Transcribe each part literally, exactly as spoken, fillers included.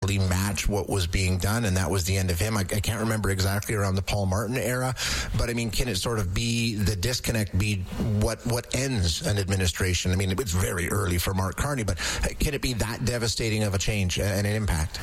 really match what was being done, and that was the end of him. I, I can't remember exactly around the Paul Martin era, but I mean, can it sort of be the disconnect be what what ends an administration? I mean, it's very early for Mark Carney, but can it be that devastating of a change and an impact?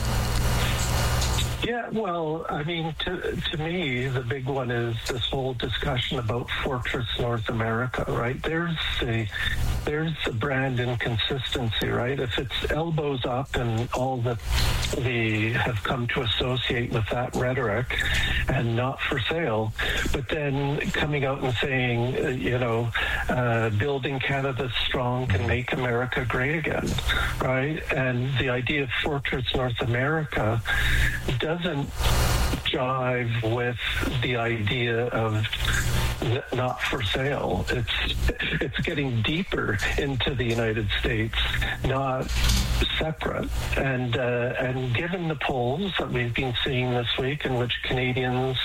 Yeah, well, I mean, to to me, the big one is this whole discussion about Fortress North America, right? There's the there's the brand inconsistency, right? If it's elbows up and all that we have come to associate with that rhetoric and not for sale, but then coming out and saying, uh, you know, uh, building Canada strong can make America great again, right? And the idea of Fortress North America doesn't jive with the idea of not for sale. It's it's getting deeper into the United States, not separate. And uh, and given the polls that we've been seeing this week, in which Canadians,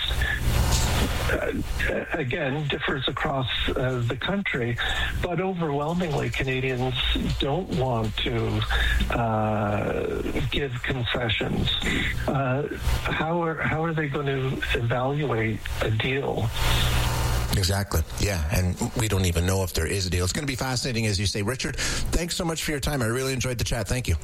uh, again, differs across uh, the country, but overwhelmingly Canadians don't want to uh, give concessions. Uh, how are how are they going to evaluate a deal? Exactly. Yeah. And we don't even know if there is a deal. It's going to be fascinating, as you say. Richard, thanks so much for your time. I really enjoyed the chat. Thank you.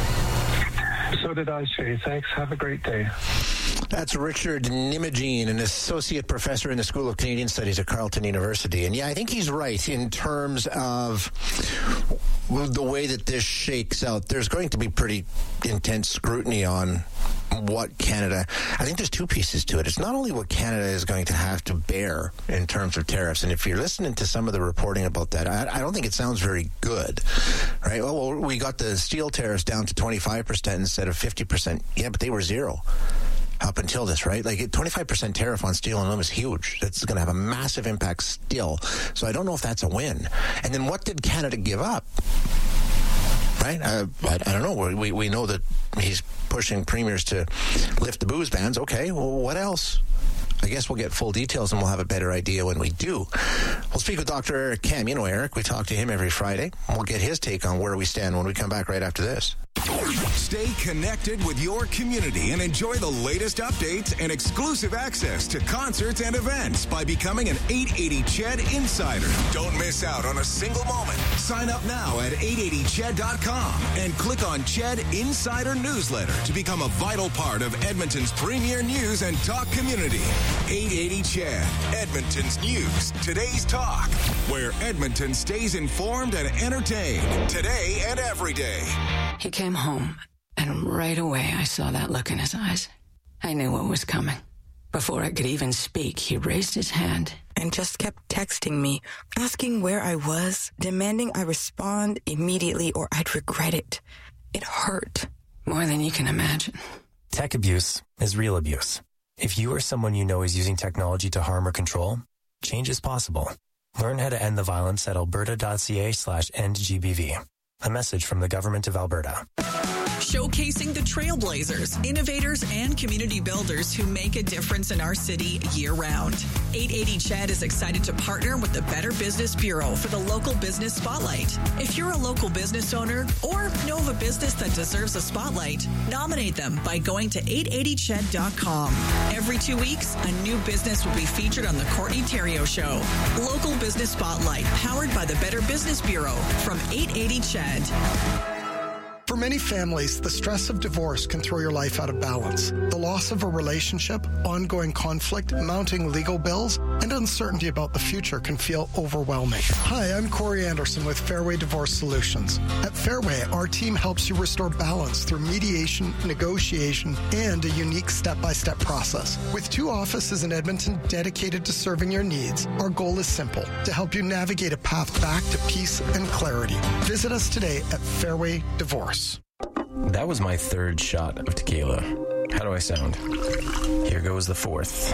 So did I, Shay. Thanks. Have a great day. That's Richard Nimogene, an associate professor in the School of Canadian Studies at Carleton University. And yeah, I think he's right in terms of the way that this shakes out. There's going to be pretty intense scrutiny on what Canada, I think there's two pieces to it. It's not only what Canada is going to have to bear in terms of tariffs, and if you're listening to some of the reporting about that, I, I don't think it sounds very good, right? Well, we got the steel tariffs down to twenty-five percent instead of fifty percent. Yeah, but they were zero up until this, right? Like a twenty-five percent tariff on steel and aluminum is huge. That's going to have a massive impact still. So I don't know if that's a win. And then what did Canada give up? Right? Uh, I, I don't know. We, we know that he's pushing premiers to lift the booze bans. Okay, well, what else? I guess we'll get full details and we'll have a better idea when we do. We'll speak with Doctor Eric Kam. You know Eric. We talk to him every Friday. We'll get his take on where we stand when we come back right after this. Stay connected with your community and enjoy the latest updates and exclusive access to concerts and events by becoming an eight eighty C H E D Insider. Don't miss out on a single moment. Sign up now at eight eighty C H E D dot com and click on C H E D Insider Newsletter to become a vital part of Edmonton's premier news and talk community. eight eighty C H E D, Edmonton's news, today's talk, where Edmonton stays informed and entertained today and every day. He came home, and right away I saw that look in his eyes. I knew what was coming. Before I could even speak, he raised his hand and just kept texting me, asking where I was, demanding I respond immediately or I'd regret it. It hurt. More than you can imagine. Tech abuse is real abuse. If you or someone you know is using technology to harm or control, change is possible. Learn how to end the violence at alberta.ca slash endgbv. A message from the Government of Alberta. Showcasing the trailblazers, innovators, and community builders who make a difference in our city year-round. eight eighty C H E D is excited to partner with the Better Business Bureau for the Local Business Spotlight. If you're a local business owner or know of a business that deserves a spotlight, nominate them by going to eight eighty C H E D dot com. Every two weeks, a new business will be featured on the Courtney Theriault Show. Local Business Spotlight, powered by the Better Business Bureau from eight eighty C H E D. For many families, the stress of divorce can throw your life out of balance. The loss of a relationship, ongoing conflict, mounting legal bills, and uncertainty about the future can feel overwhelming. Hi, I'm Corey Anderson with Fairway Divorce Solutions. At Fairway, our team helps you restore balance through mediation, negotiation, and a unique step-by-step process. With two offices in Edmonton dedicated to serving your needs, our goal is simple, to help you navigate a path back to peace and clarity. Visit us today at Fairway Divorce. That was my third shot of tequila. How do I sound? Here goes the fourth.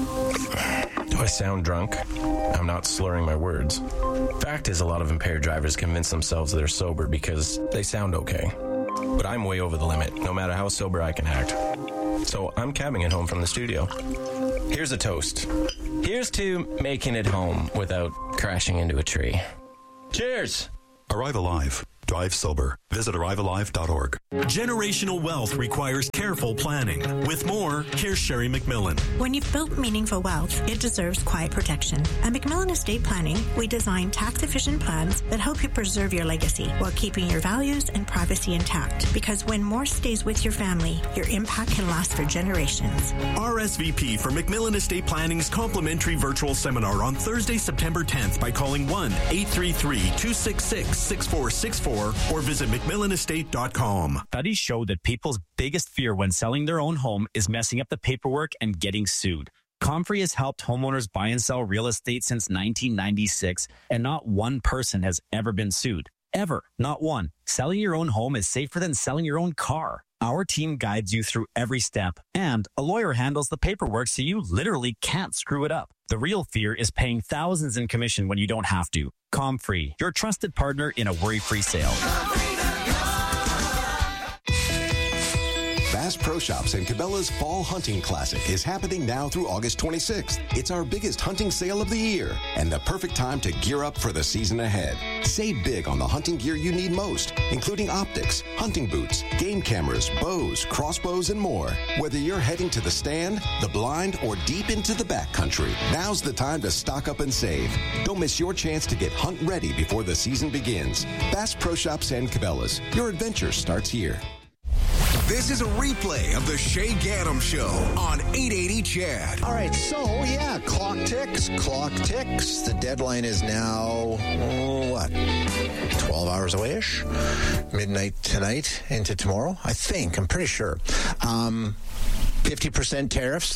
Do I sound drunk? I'm not slurring my words. Fact is, a lot of impaired drivers convince themselves they're sober because they sound okay. But I'm way over the limit, no matter how sober I can act. So I'm cabbing it home from the studio. Here's a toast. Here's to making it home without crashing into a tree. Cheers! Arrive alive. Drive sober. Visit arrive alive dot org. Generational wealth requires careful planning. With more, here's Sherry McMillan. When you've built meaningful wealth, it deserves quiet protection. At McMillan Estate Planning, we design tax-efficient plans that help you preserve your legacy while keeping your values and privacy intact. Because when more stays with your family, your impact can last for generations. R S V P for McMillan Estate Planning's complimentary virtual seminar on Thursday, September tenth by calling one eight three three, two six six, six four six four or visit mcmillan estate dot com. Studies show that people's biggest fear when selling their own home is messing up the paperwork and getting sued. Comfrey has helped homeowners buy and sell real estate since nineteen ninety-six, and not one person has ever been sued. Ever. Not one. Selling your own home is safer than selling your own car. Our team guides you through every step, and a lawyer handles the paperwork so you literally can't screw it up. The real fear is paying thousands in commission when you don't have to. Comfrey, your trusted partner in a worry-free sale. Bass Pro Shops and Cabela's Fall Hunting Classic is happening now through August twenty-sixth. It's our biggest hunting sale of the year and the perfect time to gear up for the season ahead. Save big on the hunting gear you need most, including optics, hunting boots, game cameras, bows, crossbows, and more. Whether you're heading to the stand, the blind, or deep into the backcountry, now's the time to stock up and save. Don't miss your chance to get hunt ready before the season begins. Bass Pro Shops and Cabela's. Your adventure starts here. This is a replay of the Shay Gaddam Show on eight eighty C H E D. All right, so, yeah, clock ticks, clock ticks. The deadline is now, oh, what, twelve hours away-ish? Midnight tonight into tomorrow, I think. I'm pretty sure. Um, fifty percent tariffs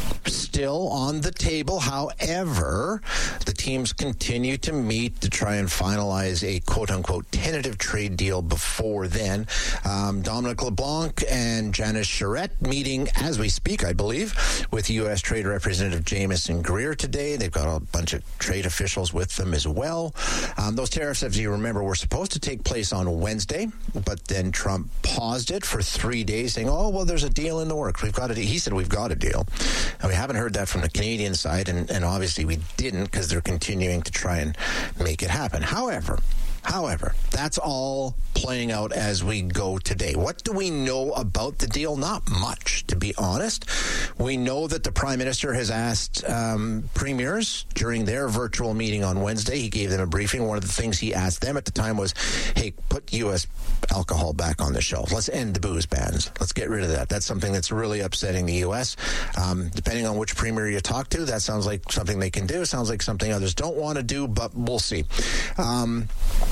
still on the table. However, the teams continue to meet to try and finalize a quote-unquote tentative trade deal before then. Um, Dominic LeBlanc and Janice Charette meeting as we speak, I believe, with U S Trade Representative Jamieson Greer today. They've got a bunch of trade officials with them as well. Um, those tariffs, as you remember, were supposed to take place on Wednesday, but then Trump paused it for three days, saying, oh, well, there's a deal in the works. We've got a deal. He said we've got a deal. And we haven't heard that from the Canadian side, and, and obviously we didn't because they're continuing to try and make it happen. However, However, that's all playing out as we go today. What do we know about the deal? Not much, to be honest. We know that the Prime Minister has asked um, premiers during their virtual meeting on Wednesday. He gave them a briefing. One of the things he asked them at the time was, hey, put U S alcohol back on the shelf. Let's end the booze bans. Let's get rid of that. That's something that's really upsetting the U S. Um, depending on which premier you talk to, that sounds like something they can do. Sounds like something others don't want to do, but we'll see. Um,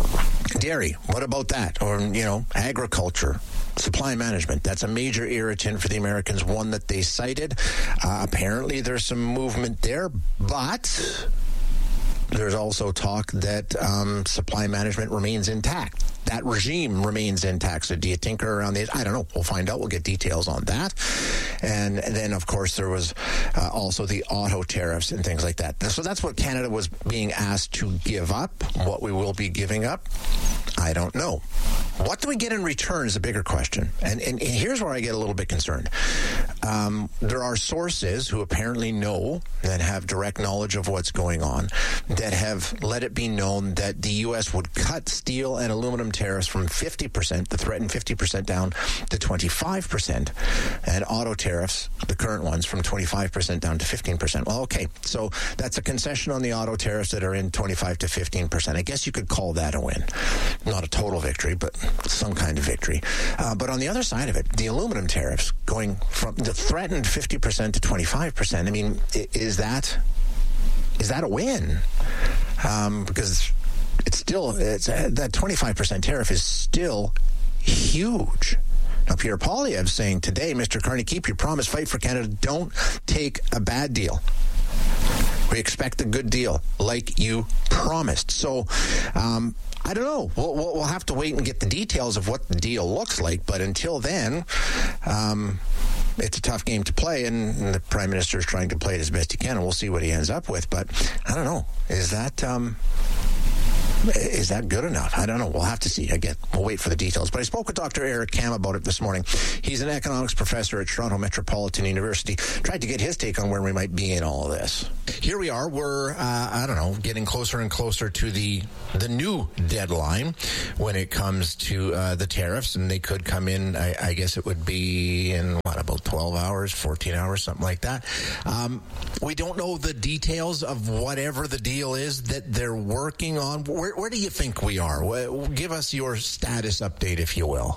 Dairy, what about that? Or, you know, agriculture, supply management. That's a major irritant for the Americans, one that they cited. Uh, apparently there's some movement there, but there's also talk that um, supply management remains intact. That regime remains intact. So do you tinker around these? I don't know. We'll find out. We'll get details on that. And then, of course, there was uh, also the auto tariffs and things like that. So that's what Canada was being asked to give up. What we will be giving up, I don't know. What do we get in return is a bigger question. And, and, and here's where I get a little bit concerned. Um, there are sources who apparently know and have direct knowledge of what's going on that have let it be known that the U S would cut steel and aluminum tariffs from fifty percent, the threatened fifty percent, down to twenty-five percent, and auto tariffs, the current ones, from twenty-five percent down to fifteen percent. Well, okay, so that's a concession on the auto tariffs that are in twenty-five to fifteen percent. I guess you could call that a win. Not a total victory, but some kind of victory. Uh, but on the other side of it, the aluminum tariffs going from the threatened fifty percent to twenty-five percent, I mean, is that is that a win? Um, because it's still, it's, uh, that twenty-five percent tariff is still huge. Now, Pierre Poilievre saying today, Mister Carney, keep your promise, fight for Canada, don't take a bad deal. We expect a good deal, like you promised. So, um, I don't know. We'll, we'll have to wait and get the details of what the deal looks like. But until then, um, it's a tough game to play, and the Prime Minister is trying to play it as best he can, and we'll see what he ends up with. But I don't know. Is that um, Is that good enough? I don't know. We'll have to see. Again, we'll wait for the details. But I spoke with Doctor Eric Kam about it this morning. He's an economics professor at Toronto Metropolitan University. Tried to get his take on where we might be in all of this. Here we are. We're, uh, I don't know, getting closer and closer to the the new deadline when it comes to uh, the tariffs. And they could come in, I, I guess it would be in, what, about twelve hours, fourteen hours, something like that. Um, we don't know the details of whatever the deal is that they're working on. Where, where do you think we are? Give us your status update, if you will.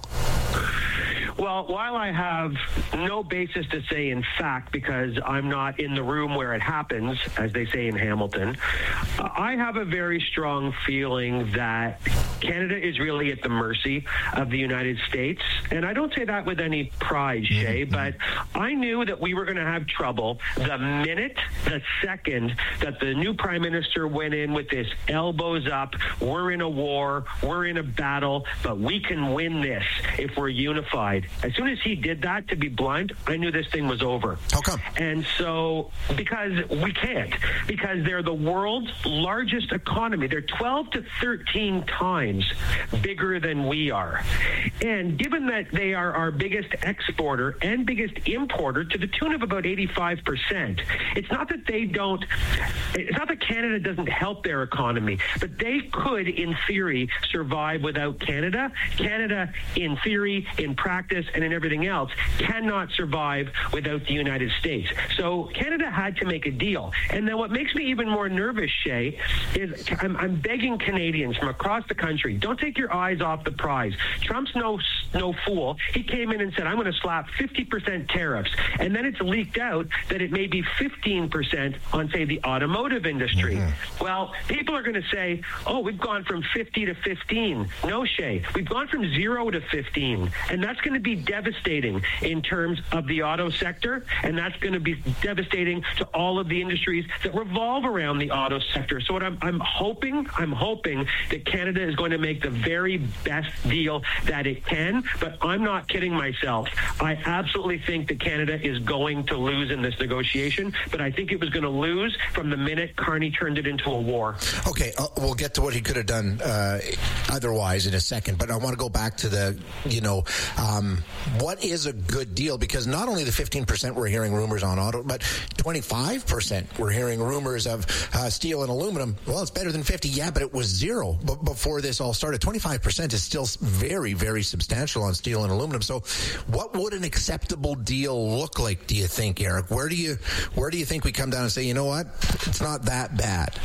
Well, while I have no basis to say in fact, because I'm not in the room where it happens, as they say in Hamilton, uh, I have a very strong feeling that Canada is really at the mercy of the United States. And I don't say that with any pride, Shay, but I knew that we were going to have trouble the minute, the second that the new Prime Minister went in with this elbows up, we're in a war, we're in a battle, but we can win this if we're unified. As soon as he did that, to be blunt, I knew this thing was over. How come? And so, because we can't, because they're the world's largest economy. They're twelve to thirteen times bigger than we are. And given that they are our biggest exporter and biggest importer to the tune of about eighty-five percent, it's not that they don't, it's not that Canada doesn't help their economy, but they could, in theory, survive without Canada. Canada, in theory, in practice, and in everything else, cannot survive without the United States. So Canada had to make a deal. And then what makes me even more nervous, Shay, is I'm, I'm begging Canadians from across the country, don't take your eyes off the prize. Trump's no no fool. He came in and said, I'm going to slap fifty percent tariffs. And then it's leaked out that it may be fifteen percent on, say, the automotive industry. Mm-hmm. Well, people are going to say, oh, we've gone from fifty to fifteen. No, Shay. We've gone from zero to fifteen. And that's going to be devastating in terms of the auto sector, and that's going to be devastating to all of the industries that revolve around the auto sector. So what I'm, I'm hoping, I'm hoping that Canada is going to make the very best deal that it can, but I'm not kidding myself. I absolutely think that Canada is going to lose in this negotiation, but I think it was going to lose from the minute Carney turned it into a war. Okay, uh, we'll get to what he could have done uh, otherwise in a second, but I want to go back to the, you know, um, what is a good deal? Because not only the fifteen percent we're hearing rumors on auto, but twenty-five percent we're hearing rumors of uh, steel and aluminum. Well, it's better than fifty. Yeah, but it was zero b- before this all started. twenty-five percent is still very, very substantial on steel and aluminum. So what would an acceptable deal look like, do you think, Eric? Where do you, where do you think we come down and say, you know what, it's not that bad?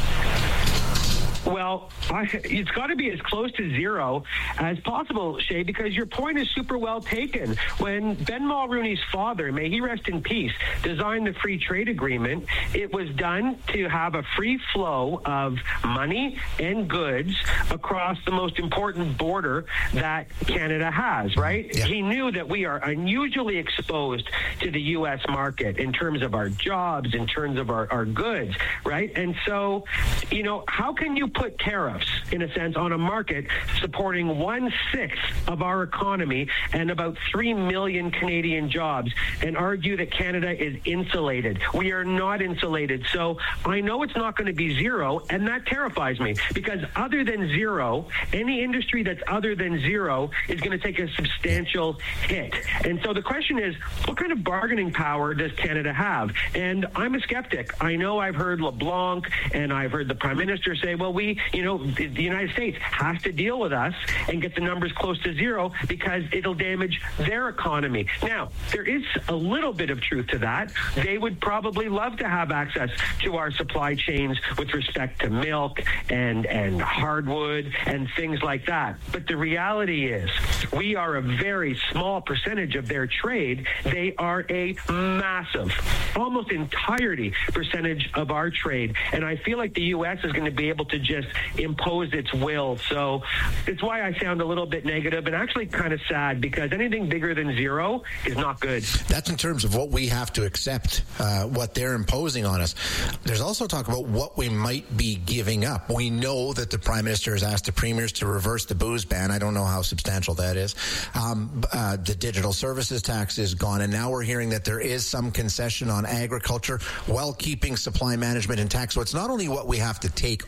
Well, I, it's got to be as close to zero as possible, Shay, because your point is super well taken. When Ben Mulrooney's father, may he rest in peace, designed the free trade agreement, it was done to have a free flow of money and goods across the most important border that Canada has, right? Yeah. He knew that we are unusually exposed to the U S market in terms of our jobs, in terms of our, our goods, right? And so, you know, how can you put tariffs, in a sense, on a market supporting one-sixth of our economy and about three million Canadian jobs and argue that Canada is insulated? We are not insulated. So I know it's not going to be zero, and that terrifies me, because other than zero, any industry that's other than zero is going to take a substantial hit. And so the question is, what kind of bargaining power does Canada have? And I'm a skeptic. I know I've heard LeBlanc and I've heard the Prime Minister say, well, we, you know, the United States has to deal with us and get the numbers close to zero because it'll damage their economy. Now, there is a little bit of truth to that. They would probably love to have access to our supply chains with respect to milk and, and hardwood and things like that. But the reality is we are a very small percentage of their trade. They are a massive, almost entirety percentage of our trade. And I feel like the U S is going to be able to just impose its will. So it's why I sound a little bit negative and actually kind of sad, because anything bigger than zero is not good. That's in terms of what we have to accept, uh, what they're imposing on us. There's also talk about what we might be giving up. We know that the Prime Minister has asked the premiers to reverse the booze ban. I don't know how substantial that is. Um, uh, the digital services tax is gone, and now we're hearing that there is some concession on agriculture while keeping supply management intact. So it's not only what we have to take on,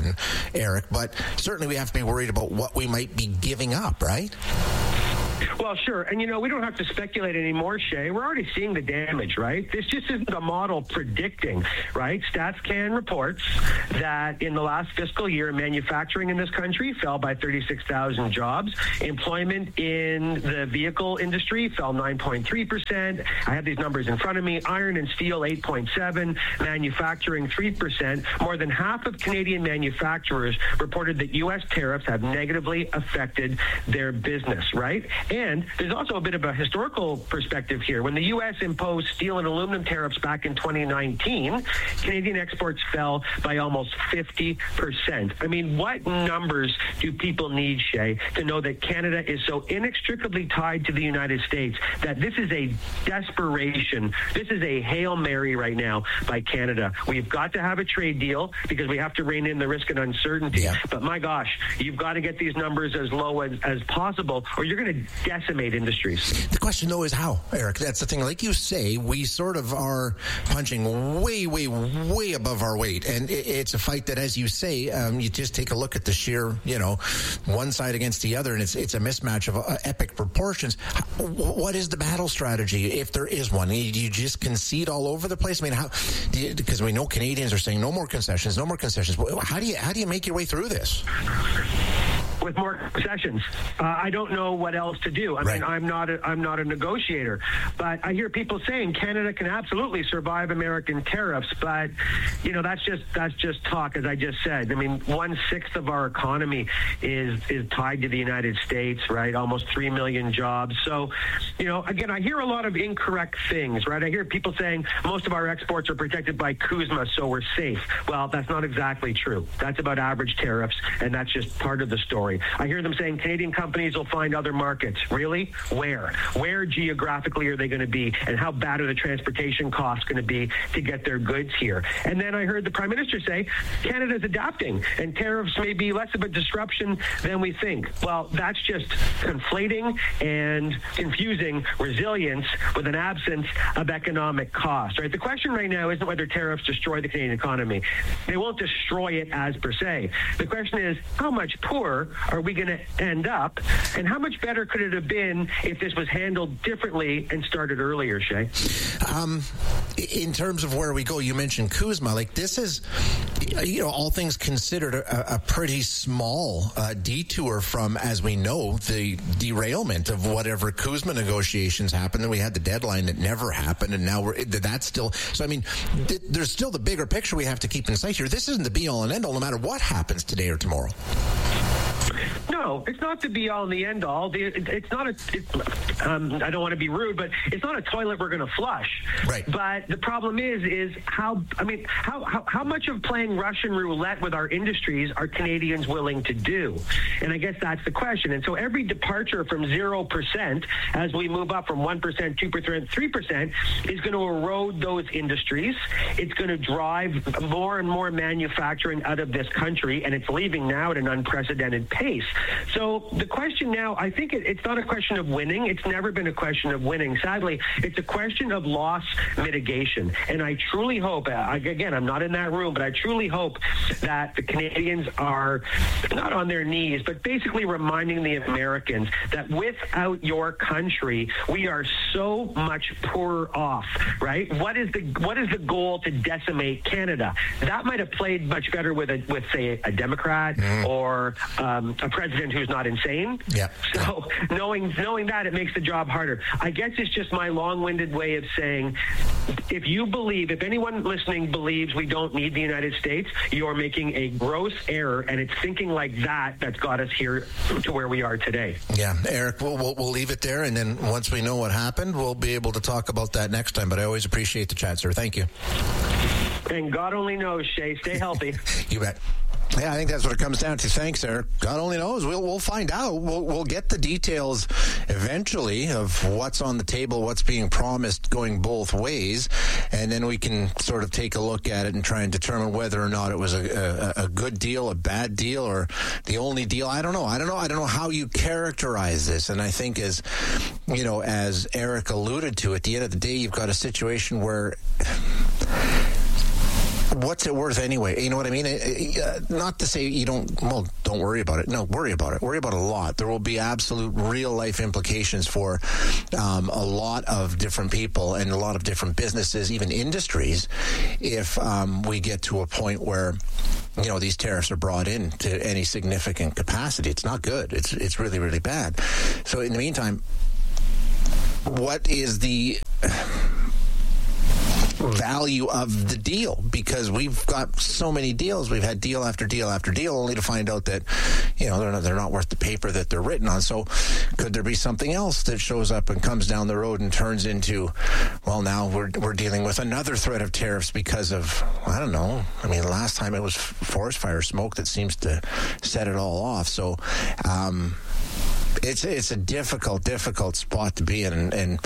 one, Eric, but certainly we have to be worried about what we might be giving up, right? Well, sure. And, you know, we don't have to speculate anymore, Shay. We're already seeing the damage, right? This just isn't a model predicting, right? StatsCan reports that in the last fiscal year, manufacturing in this country fell by thirty-six thousand jobs. Employment in the vehicle industry fell nine point three percent. I have these numbers in front of me. Iron and steel, eight point seven. Manufacturing, three percent. More than half of Canadian manufacturers reported that U S tariffs have negatively affected their business, right? And there's also a bit of a historical perspective here. When the U S imposed steel and aluminum tariffs back in twenty nineteen, Canadian exports fell by almost fifty percent. I mean, what numbers do people need, Shay, to know that Canada is so inextricably tied to the United States that this is a desperation, this is a Hail Mary right now by Canada. We've got to have a trade deal because we have to rein in the risk and uncertainty. Yeah. But my gosh, you've got to get these numbers as low as, as possible or you're going to decimate industries. The question, though, is how, Eric? That's the thing. Like you say, we sort of are punching way, way, way above our weight. And it's a fight that, as you say, um, you just take a look at the sheer, you know, one side against the other, and it's it's a mismatch of uh, epic proportions. What is the battle strategy, if there is one? Do you just concede all over the place? I mean, how? Because we know Canadians are saying no more concessions, no more concessions. How do you how do you make your way through this? With more concessions. Uh, I don't know what else to do. I right. mean, I'm not a, I'm not a negotiator, but I hear people saying Canada can absolutely survive American tariffs, but you know that's just that's just talk, as I just said. I mean, one sixth of our economy is is tied to the United States, right? Almost three million jobs. So, you know, again, I hear a lot of incorrect things, right? I hear people saying most of our exports are protected by CUSMA, so we're safe. Well, that's not exactly true. That's about average tariffs, and that's just part of the story. I hear them saying Canadian companies will find other markets. Really? Where? Where geographically are they going to be? And how bad are the transportation costs going to be to get their goods here? And then I heard the Prime Minister say Canada's adapting and tariffs may be less of a disruption than we think. Well, that's just conflating and confusing resilience with an absence of economic cost, right? The question right now isn't whether tariffs destroy the Canadian economy. They won't destroy it as per se. The question is, how much poorer are we going to end up, and how much better could it have been if this was handled differently and started earlier, Shay? Um, in terms of where we go, you mentioned CUSMA. Like, this is, you know, all things considered, a, a pretty small uh, detour from, as we know, the derailment of whatever CUSMA negotiations happened, and we had the deadline that never happened, and now we're that's still. So, I mean, th- there's still the bigger picture we have to keep in sight here. This isn't the be-all and end-all, no matter what happens today or tomorrow. No, it's not the be all and the end all. It's not a. It, um, I don't want to be rude, but it's not a toilet we're going to flush. Right. But the problem is, is how. I mean, how, how how much of playing Russian roulette with our industries are Canadians willing to do? And I guess that's the question. And so every departure from zero percent, as we move up from one percent, two percent, three percent, is going to erode those industries. It's going to drive more and more manufacturing out of this country, and it's leaving now at an unprecedented pace. So the question now, I think it, it's not a question of winning. It's never been a question of winning. Sadly, it's a question of loss mitigation. And I truly hope, again, I'm not in that room, but I truly hope that the Canadians are not on their knees, but basically reminding the Americans that without your country, we are so much poorer off, right? What is the what is the goal to decimate Canada? That might have played much better with, a, with say, a Democrat mm. or um, a president who's not insane. Yeah. So knowing knowing that, it makes the job harder. I guess it's just my long-winded way of saying, if you believe, if anyone listening believes we don't need the United States, you're making a gross error, and it's thinking like that that's got us here to where we are today. Yeah, Eric, we'll, we'll, we'll leave it there, and then once we know what happened, we'll be able to talk about that next time. But I always appreciate the chat, sir. Thank you. And God only knows, Shay. Stay healthy. You bet. Yeah, I think that's what it comes down to. Thanks, Eric. God only knows. We'll we'll find out. We'll we'll get the details eventually of what's on the table, what's being promised, going both ways, and then we can sort of take a look at it and try and determine whether or not it was a a, a good deal, a bad deal, or the only deal. I don't know. I don't know. I don't know how you characterize this. And I think, as you know, as Eric alluded to, at the end of the day, you've got a situation where what's it worth anyway? You know what I mean? Uh, not to say you don't, well, don't worry about it. No, worry about it. Worry about a lot. There will be absolute real-life implications for um, a lot of different people and a lot of different businesses, even industries, if um, we get to a point where, you know, these tariffs are brought in to any significant capacity. It's not good. It's it's really, really bad. So in the meantime, what is the value of the deal? Because we've got so many deals. We've had deal after deal after deal, only to find out that, you know, they're not, they're not worth the paper that they're written on. So could there be something else that shows up and comes down the road and turns into, well, now we're we're dealing with another threat of tariffs because of, I don't know. I mean, last time it was forest fire smoke that seems to set it all off. So, um, It's it's a difficult, difficult spot to be in, and, and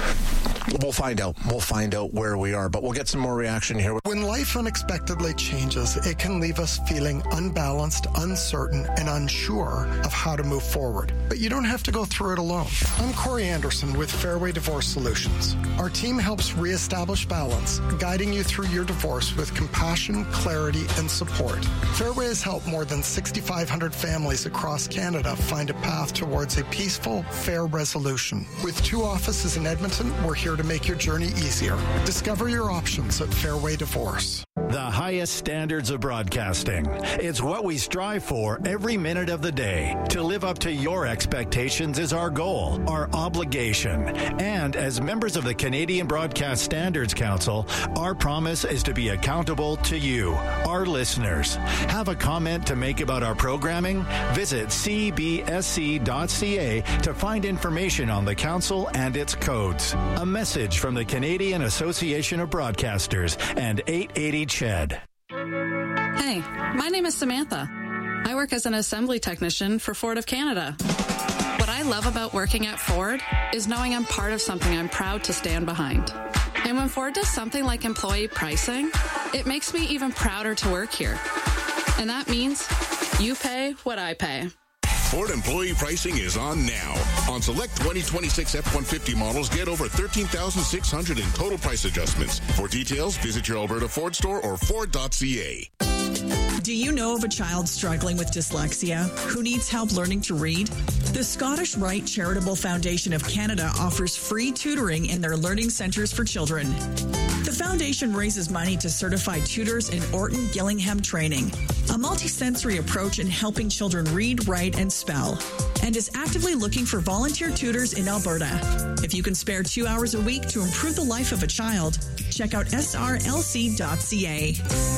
we'll find out. We'll find out where we are, but we'll get some more reaction here. When life unexpectedly changes, it can leave us feeling unbalanced, uncertain, and unsure of how to move forward. But you don't have to go through it alone. I'm Corey Anderson with Fairway Divorce Solutions. Our team helps reestablish balance, guiding you through your divorce with compassion, clarity, and support. Fairway has helped more than six thousand five hundred families across Canada find a path towards a peaceful, fair resolution. With two offices in Edmonton, we're here to make your journey easier. Discover your options at Fairway Divorce. The highest standards of broadcasting. It's what we strive for every minute of the day. To live up to your expectations is our goal, our obligation. And as members of the Canadian Broadcast Standards Council, our promise is to be accountable to you, our listeners. Have a comment to make about our programming? Visit c b s c dot c a to find information on the council and its codes. A message from the Canadian Association of Broadcasters and eight eighty C H E D. Hey, my name is Samantha. I work as an assembly technician for Ford of Canada. What I love about working at Ford is knowing I'm part of something I'm proud to stand behind. And when Ford does something like employee pricing, it makes me even prouder to work here. And that means you pay what I pay. Ford employee pricing is on now. On select twenty twenty-six F one fifty models, get over thirteen thousand six hundred in total price adjustments. For details, visit your Alberta Ford store or ford dot c a. Do you know of a child struggling with dyslexia who needs help learning to read? The Scottish Rite Charitable Foundation of Canada offers free tutoring in their learning centres for children. The foundation raises money to certify tutors in Orton Gillingham training, a multisensory approach in helping children read, write, and spell, and is actively looking for volunteer tutors in Alberta. If you can spare two hours a week to improve the life of a child, check out s r l c dot c a.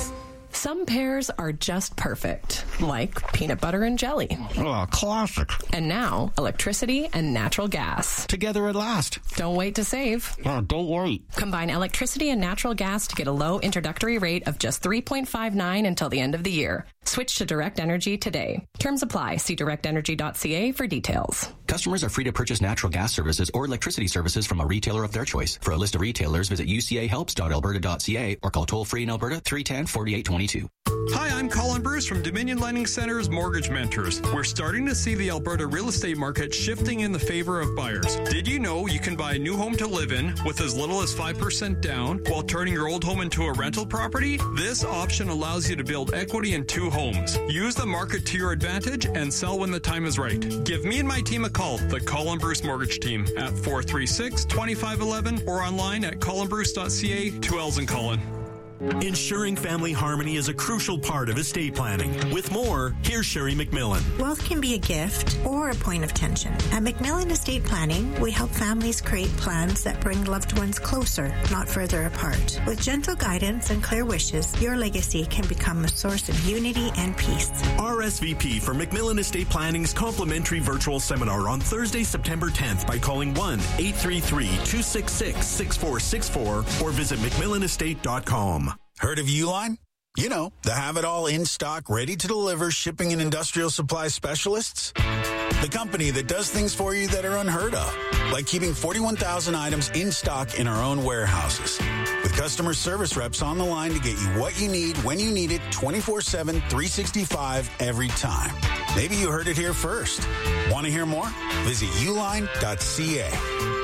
Some pairs are just perfect, like peanut butter and jelly. Oh, classic. And now, electricity and natural gas. Together at last. Don't wait to save. Oh, don't wait. Combine electricity and natural gas to get a low introductory rate of just three point five nine until the end of the year. Switch to Direct Energy today. Terms apply. See direct energy dot c a for details. Customers are free to purchase natural gas services or electricity services from a retailer of their choice. For a list of retailers, visit u c a helps dot alberta dot c a or call toll-free in Alberta three one zero, four eight two two. Hi, I'm Colin Bruce from Dominion Lending Center's Mortgage Mentors. We're starting to see the Alberta real estate market shifting in the favor of buyers. Did you know you can buy a new home to live in with as little as five percent down while turning your old home into a rental property? This option allows you to build equity in two homes. Use the market to your advantage and sell when the time is right. Give me and my team a call, the Colin Bruce Mortgage Team, at four three six, two five one one or online at colin bruce dot c a. Two L's in Colin. Ensuring family harmony is a crucial part of estate planning. With more, here's Sherry McMillan. Wealth can be a gift or a point of tension. At McMillan Estate Planning, we help families create plans that bring loved ones closer, not further apart. With gentle guidance and clear wishes, your legacy can become a source of unity and peace. R S V P for McMillan Estate Planning's complimentary virtual seminar on Thursday, September tenth by calling one eight three three, two six six, six four six four or visit mcmillan estate dot com. Heard of Uline? You know, the have-it-all in-stock, ready-to-deliver shipping and industrial supply specialists. The company that does things for you that are unheard of, like keeping forty-one thousand items in stock in our own warehouses. With customer service reps on the line to get you what you need, when you need it, twenty-four seven, three sixty-five, every time. Maybe you heard it here first. Want to hear more? Visit uline dot c a.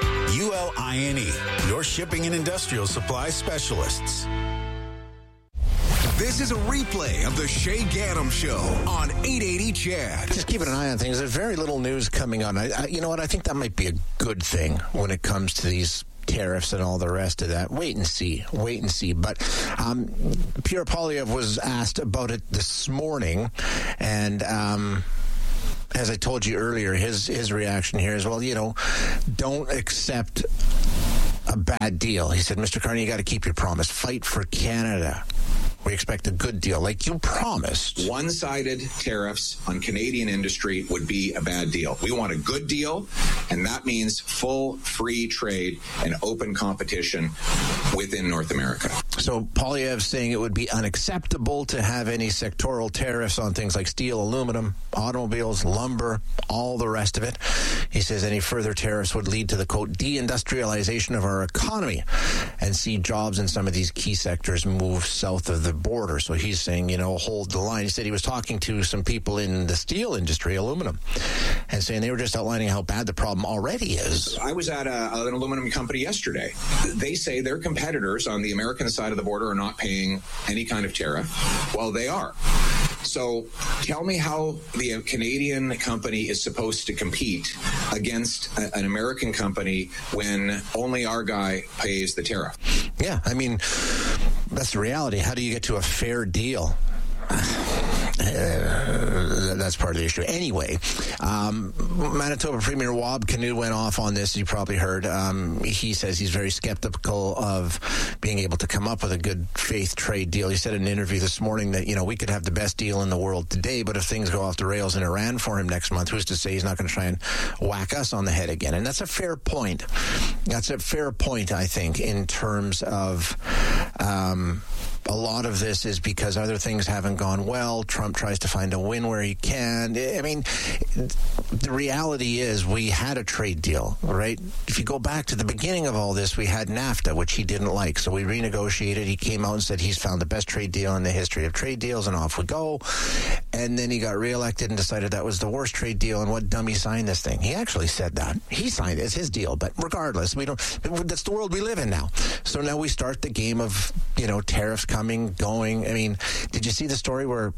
U L I N E, your shipping and industrial supply specialists. This is a replay of the Shay Gaddam Show on eight eighty C H E D. Just keeping an eye on things. There's very little news coming on. I, I, you know what? I think that might be a good thing when it comes to these tariffs and all the rest of that. Wait and see. Wait and see. But um, Pierre Poilievre was asked about it this morning, and um, as I told you earlier, his his reaction here is, well, you know, don't accept a bad deal. He said, Mister Carney, you got to keep your promise. Fight for Canada. We expect a good deal, like you promised. One-sided tariffs on Canadian industry would be a bad deal. We want a good deal, and that means full free trade and open competition within North America. So Poilievre saying it would be unacceptable to have any sectoral tariffs on things like steel, aluminum, automobiles, lumber, all the rest of it. He says any further tariffs would lead to the, quote, deindustrialization of our economy and see jobs in some of these key sectors move south of the border. So he's saying, you know, hold the line. He said he was talking to some people in the steel industry, aluminum, and saying they were just outlining how bad the problem already is. I was at a, an aluminum company yesterday. They say their competitors on the American side of the border are not paying any kind of tariff. Well, they are. So tell me how the Canadian company is supposed to compete against a, an American company when only our guy pays the tariff. Yeah, I mean, that's the reality. How do you get to a fair deal? Uh, that's part of the issue. Anyway, um, Manitoba Premier Wab Kinew went off on this. You probably heard. Um, he says he's very skeptical of being able to come up with a good faith trade deal. He said in an interview this morning that, you know, we could have the best deal in the world today, but if things go off the rails in Iran for him next month, who's to say he's not going to try and whack us on the head again? And that's a fair point. That's a fair point, I think, in terms of... Um, A lot of this is because other things haven't gone well. Trump tries to find a win where he can. I mean, the reality is we had a trade deal, right? If you go back to the beginning of all this, we had NAFTA, which he didn't like. So we renegotiated. He came out and said he's found the best trade deal in the history of trade deals, and off we go. And then he got reelected and decided that was the worst trade deal, and what dummy signed this thing? He actually said that. He signed it. It's his deal. But regardless, we don't. That's the world we live in now. So now we start the game of, you know, tariffs coming, going. I mean, did you see the story where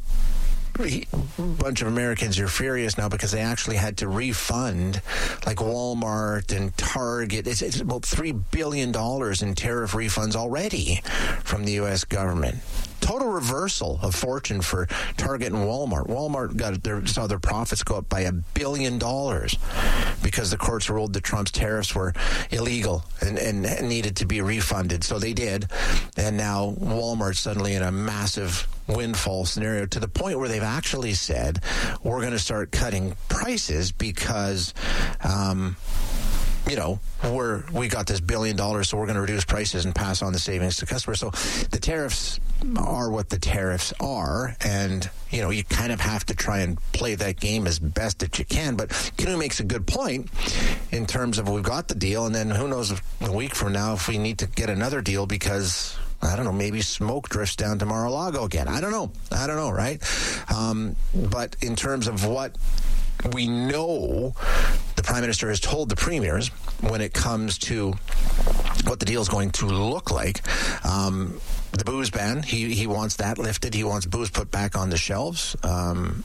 a bunch of Americans are furious now because they actually had to refund, like Walmart and Target? It's, it's about three billion dollars in tariff refunds already from the U S government. Total reversal of fortune for Target and Walmart. Walmart got their, saw their profits go up by a billion dollars because the courts ruled that Trump's tariffs were illegal and, and needed to be refunded. So they did. And now Walmart's suddenly in a massive windfall scenario, to the point where they've actually said, we're going to start cutting prices because... Um, you know, we're, we got this billion dollars, so we're going to reduce prices and pass on the savings to customers. So the tariffs are what the tariffs are, and, you know, you kind of have to try and play that game as best that you can. But Kinew makes a good point in terms of we've got the deal, and then who knows a week from now if we need to get another deal because... I don't know, maybe smoke drifts down to Mar-a-Lago again. I don't know. I don't know, right? Um, but in terms of what we know the Prime Minister has told the premiers when it comes to what the deal is going to look like, um, the booze ban, he, he wants that lifted. He wants booze put back on the shelves. Um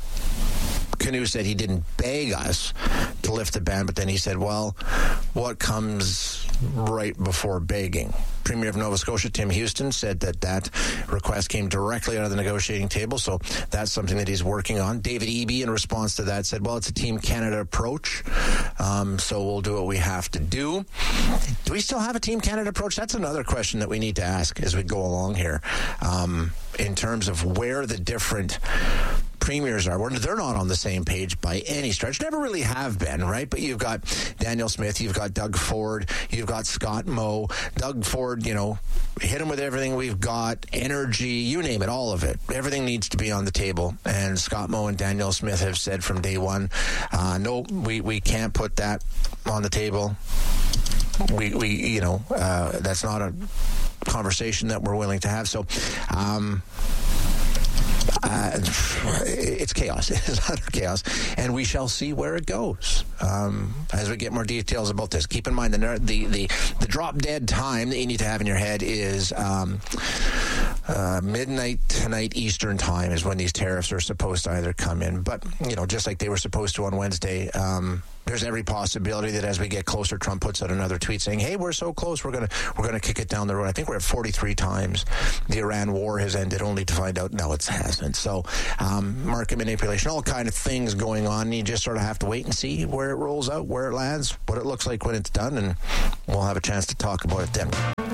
Kinew said he didn't beg us to lift the ban, but then he said, well, what comes right before begging? Premier of Nova Scotia, Tim Houston, said that that request came directly out of the negotiating table, so that's something that he's working on. David Eby, in response to that, said, well, it's a Team Canada approach, um, so we'll do what we have to do. Do we still have a Team Canada approach? That's another question that we need to ask as we go along here, um, in terms of where the different premiers are. They're not on the same page by any stretch. Never really have been, right? But you've got Daniel Smith, you've got Doug Ford, you've got Scott Moe. Doug Ford, you know, hit him with everything we've got, energy, you name it, all of it. Everything needs to be on the table. And Scott Moe and Daniel Smith have said from day one, uh, no, we, we can't put that on the table. We, we you know, uh, that's not a conversation that we're willing to have. So, um... uh, it's chaos. It's utter chaos. And we shall see where it goes um, as we get more details about this. Keep in mind the, the, the, the drop dead time that you need to have in your head is um, uh, midnight tonight Eastern time is when these tariffs are supposed to either come in. But, you know, just like they were supposed to on Wednesday, um, there's every possibility that as we get closer, Trump puts out another tweet saying, "Hey, we're so close. We're gonna we're gonna kick it down the road." I think we're at forty-three times the Iran war has ended, only to find out no, it hasn't. So, um, market manipulation, all kind of things going on. You just sort of have to wait and see where it rolls out, where it lands, what it looks like when it's done, and we'll have a chance to talk about it then.